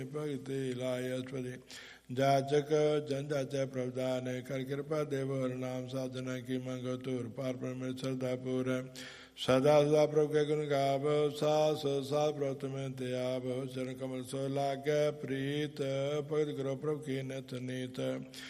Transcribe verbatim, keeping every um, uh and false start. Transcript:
ਭਗਤੀ ਲਾਇ ਅਸਪਦੇ ਜਾਚਕ ਜਨ ਜਾਚੈ ਪ੍ਰਭਦਾਨ ਕਰ ਕਿਰਪਾ ਦੇਵ ਹਰਿ ਨਾਮ ਸਾਧਨਾ ਕੀ ਮੰਗੋ ਧੂਰ ਪਾਰ ਪਰਮੇਸ਼ਰ ਦਾ ਪੂਰ ਸਦਾ ਸਦਾ ਪ੍ਰਭ ਕੇ ਗੁਣ ਗਾਵ ਸਾਸ ਸਾਧ ਪ੍ਰਭ ਤੁਮੈ ਤੇ ਆਵ ਚਰਨ ਕਮਲ ਸੋ ਲਾਗੈ ਪ੍ਰੀਤ ਭਗਤ ਕਰੋ ਪ੍ਰਭ ਕੀ ਨਿਤ ਨੀਤ